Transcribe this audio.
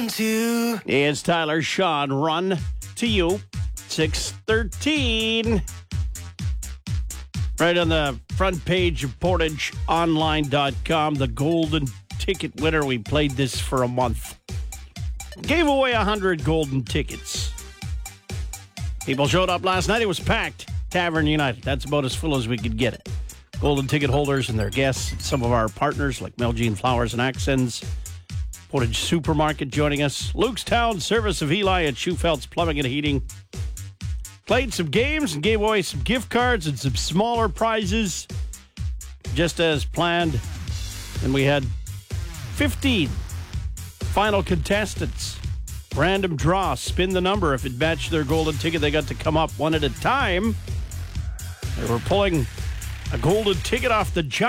It's Tyler Sean. Run to you. 6:13. Right on the front page of PortageOnline.com, the golden ticket winner. We played this for a month. Gave away 100 golden tickets. People showed up last night. It was packed. Tavern United. That's about as full as we could get it. Golden ticket holders and their guests. Some of our partners like Melgene Flowers and Accents. Portage Supermarket joining us. Luke's Town Service of Eli at Schufeld's Plumbing and Heating. Played some games and gave away some gift cards and some smaller prizes, just as planned. And we had 15 final contestants. Random draw, spin the number. If it matched their golden ticket, they got to come up one at a time. They were pulling a golden ticket off the